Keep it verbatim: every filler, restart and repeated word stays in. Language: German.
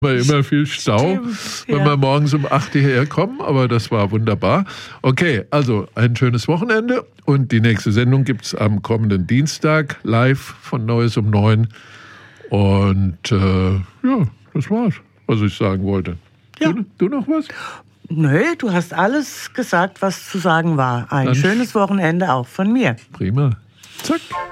War immer viel Stau, Stimmt, wenn ja. wir morgens um acht hierher kommen, aber das war wunderbar. Okay, also ein schönes Wochenende und die nächste Sendung gibt es am kommenden Dienstag live von Neues um neun. Und äh, ja, das war's, was ich sagen wollte. Ja. Du, du noch was? Nö, du hast alles gesagt, was zu sagen war. Ein Dann schönes Wochenende auch von mir. Prima. Zack.